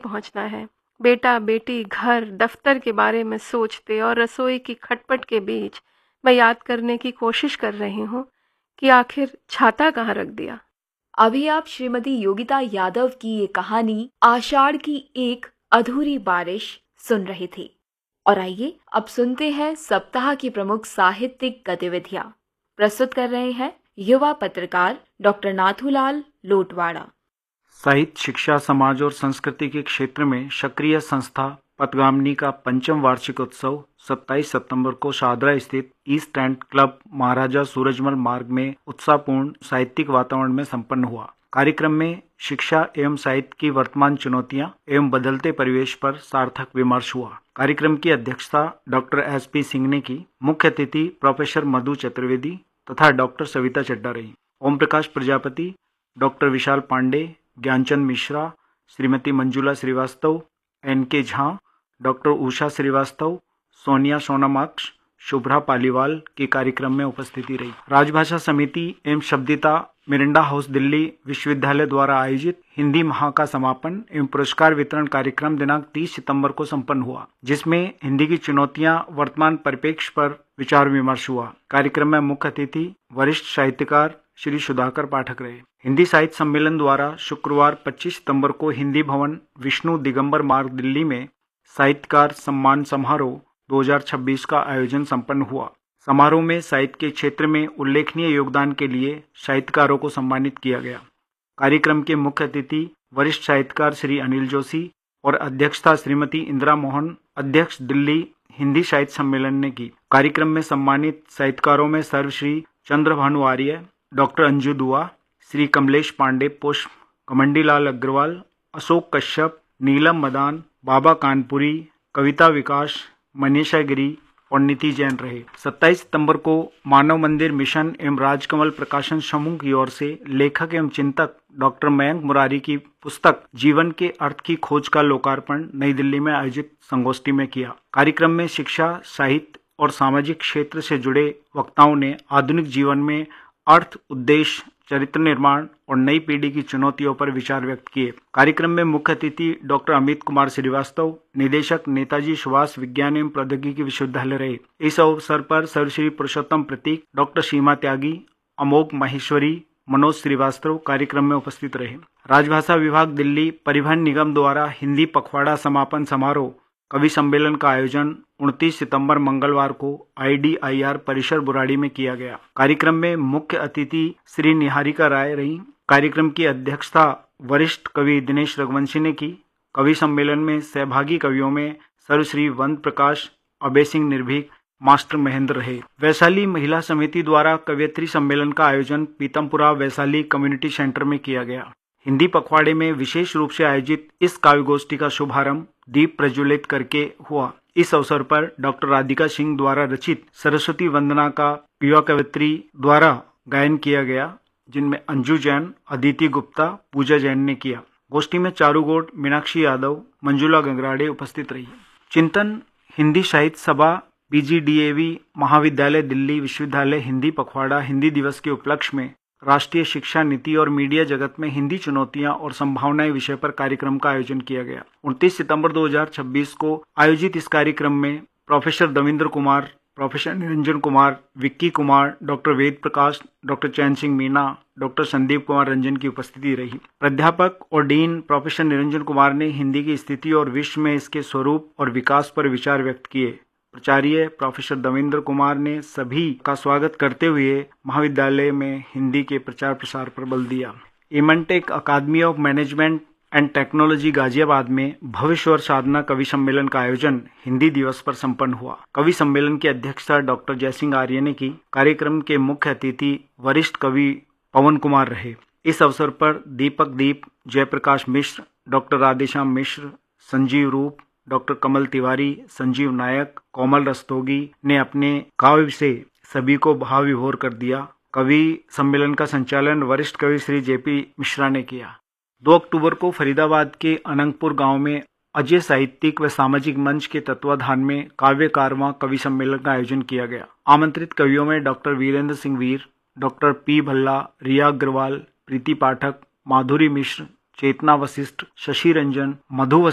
पहुंचना है। बेटा बेटी घर दफ्तर के बारे में सोचते और रसोई की खटपट के बीच मैं याद करने की कोशिश कर रही हूँ कि आखिर छाता कहाँ रख दिया। अभी आप श्रीमती योगिता यादव की ये कहानी आषाढ़ की एक अधूरी बारिश सुन रहे थे। और आइए अब सुनते हैं सप्ताह की प्रमुख साहित्यिक गतिविधियां। प्रस्तुत कर रहे हैं युवा पत्रकार डॉक्टर नाथूलाल लोटवाड़ा। साहित्य शिक्षा समाज और संस्कृति के क्षेत्र में सक्रिय संस्था पथगामिनी का 5वां वार्षिक उत्सव 27 सितंबर को शादरा स्थित ईस्ट एंड क्लब महाराजा सूरजमल मार्ग में उत्साहपूर्ण साहित्यिक वातावरण में संपन्न हुआ। कार्यक्रम में शिक्षा एवं साहित्य की वर्तमान चुनौतियां एवं बदलते परिवेश पर सार्थक विमर्श हुआ। कार्यक्रम की अध्यक्षता डॉक्टर SP सिंह ने की। मुख्य अतिथि प्रोफेसर मधु चतुर्वेदी तथा डॉक्टर सविता चड्डा रही। ओम प्रकाश प्रजापति, डॉक्टर विशाल पांडे, ज्ञानचंद मिश्रा, श्रीमती मंजुला श्रीवास्तव, NK झा, डॉक्टर उषा श्रीवास्तव, सोनिया सोनामाक्ष, शुभ्रा पालीवाल की कार्यक्रम में उपस्थिति रही। राजभाषा समिति एवं शब्दिता मिरिंडा हाउस दिल्ली विश्वविद्यालय द्वारा आयोजित हिंदी माह का समापन एवं पुरस्कार वितरण कार्यक्रम दिनांक 30 सितंबर को संपन्न हुआ, जिसमें हिंदी की चुनौतियां वर्तमान परिप्रेक्ष्य पर विचार विमर्श हुआ। कार्यक्रम में मुख्य अतिथि वरिष्ठ साहित्यकार श्री सुधाकर पाठक रहे। हिंदी साहित्य सम्मेलन द्वारा शुक्रवार 25 सितंबर को हिंदी भवन विष्णु दिगंबर मार्ग दिल्ली में साहित्यकार सम्मान समारोह 2026 का आयोजन संपन्न हुआ। समारोह में साहित्य के क्षेत्र में उल्लेखनीय योगदान के लिए साहित्यकारों को सम्मानित किया गया। कार्यक्रम के मुख्य अतिथि वरिष्ठ साहित्यकार श्री अनिल जोशी और अध्यक्षता श्रीमती इंदिरा मोहन, अध्यक्ष दिल्ली हिंदी साहित्य सम्मेलन ने की। कार्यक्रम में सम्मानित साहित्यकारों में सर्वश्री चंद्रभानु आर्य, डॉक्टर अंजू दुआ, श्री कमलेश पांडे पुष्प, कमंडीलाल अग्रवाल, अशोक कश्यप, नीलम मदान, बाबा कानपुरी, कविता विकास, मनीषा गिरी और नीति जैन रहे। 27 सितंबर को मानव मंदिर मिशन एवं राजकमल प्रकाशन समूह की ओर से लेखक एवं चिंतक डॉक्टर मयंक मुरारी की पुस्तक जीवन के अर्थ की खोज का लोकार्पण नई दिल्ली में आयोजित संगोष्ठी में किया। कार्यक्रम में शिक्षा, साहित्य और सामाजिक क्षेत्र से जुड़े वक्ताओं ने आधुनिक जीवन में अर्थ, उद्देश्य, चरित्र निर्माण और नई पीढ़ी की चुनौतियों पर विचार व्यक्त किए। कार्यक्रम में मुख्य अतिथि डॉक्टर अमित कुमार श्रीवास्तव, निदेशक नेताजी सुभाष विज्ञान एवं प्रौद्योगिकी विश्वविद्यालय रहे। इस अवसर पर सर्वश्री पुरुषोत्तम प्रतीक, डॉक्टर सीमा त्यागी, अमोघ माहेश्वरी, मनोज श्रीवास्तव कार्यक्रम में उपस्थित रहे। राजभाषा विभाग दिल्ली परिवहन निगम द्वारा हिंदी पखवाड़ा समापन समारोह कवि सम्मेलन का आयोजन 29 सितंबर मंगलवार को IDIR परिसर बुराड़ी में किया गया। कार्यक्रम में मुख्य अतिथि श्री निहारिका राय रही। कार्यक्रम की अध्यक्षता वरिष्ठ कवि दिनेश रघुवंशी ने की। कवि सम्मेलन में सहभागी कवियों में सर्वश्री वंद प्रकाश, अभय सिंह निर्भीक, मास्टर महेंद्र रहे। वैशाली महिला समिति द्वारा कवयित्री सम्मेलन का आयोजन पीतमपुरा वैशाली कम्युनिटी सेंटर में किया गया। हिंदी पखवाड़े में विशेष रूप से आयोजित इस काव्य गोष्ठी का शुभारंभ दीप प्रज्वलित करके हुआ। इस अवसर पर डॉक्टर राधिका सिंह द्वारा रचित सरस्वती वंदना का युवा कवयित्री द्वारा गायन किया गया, जिनमें अंजू जैन, अदिति गुप्ता, पूजा जैन ने किया। गोष्ठी में चारूगोड, मीनाक्षी यादव, मंजुला गंगराड़े उपस्थित रही। चिंतन हिंदी साहित्य सभा PGDAV महाविद्यालय दिल्ली विश्वविद्यालय हिंदी पखवाड़ा हिंदी दिवस के उपलक्ष्य में राष्ट्रीय शिक्षा नीति और मीडिया जगत में हिंदी चुनौतियां और संभावनाएं विषय पर कार्यक्रम का आयोजन किया गया। 29 सितंबर 2026 को आयोजित इस कार्यक्रम में professor Davinder Kumar, professor Niranjan Kumar, Vicky Kumar, doctor Ved Prakash, doctor चैन सिंह मीना, डॉक्टर संदीप कुमार रंजन की उपस्थिति रही। प्राध्यापक और डीन प्रोफेसर निरंजन कुमार ने हिंदी की स्थिति और विश्व में इसके स्वरूप और विकास पर विचार व्यक्त किए। प्राचार्य प्रोफेसर दविंद्र कुमार ने सभी का स्वागत करते हुए महाविद्यालय में हिंदी के प्रचार प्रसार पर बल दिया। इमनटेक अकादमी of management and technology Ghaziabad में भविष्य और साधना कवि सम्मेलन का आयोजन हिंदी दिवस पर संपन्न हुआ। कवि सम्मेलन की अध्यक्षता डॉक्टर जयसिंह आर्य ने की। कार्यक्रम के मुख्य अतिथि वरिष्ठ कवि पवन कुमार रहे। इस अवसर पर दीपक दीप, जयप्रकाश मिश्र, डॉक्टर राधेश्याम मिश्र, संजीव रूप, डॉक्टर कमल तिवारी, संजीव नायक, कोमल रस्तोगी ने अपने काव्य से सभी को भाव विभोर कर दिया। कवि सम्मेलन का संचालन वरिष्ठ कवि श्री JP मिश्रा ने किया। 2 अक्टूबर को फरीदाबाद के अनंगपुर गांव में अजय साहित्यिक व सामाजिक मंच के तत्वाधान में काव्य कारवां कवि सम्मेलन का आयोजन किया गया। आमंत्रित कवियों में डॉक्टर वीरेंद्र सिंह वीर, डॉक्टर P भल्ला, रिया अग्रवाल, प्रीति पाठक, माधुरी मिश्र, चेतना वशिष्ठ, शशि रंजन, मधु